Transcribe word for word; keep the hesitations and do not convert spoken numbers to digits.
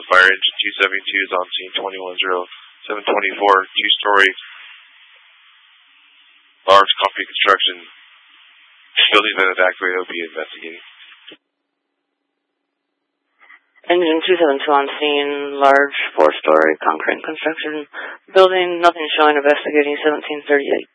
fire engine two seventy-two is on scene twenty-one oh seven twenty-four, two-story, large concrete construction. Building been evacuated, will be investigating. Engine two seventy-two on scene, large four-story concrete construction building, nothing showing, investigating seventeen thirty-eight.